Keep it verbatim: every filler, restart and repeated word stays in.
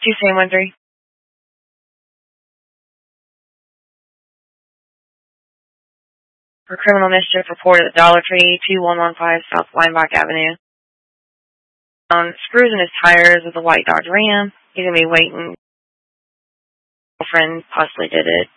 two seven one three. For criminal mischief, report at the Dollar Tree, two one one five South Weinbach Avenue. Um, screws in his tires with a white Dodge Ram. He's going to be waiting. Girlfriend possibly did it.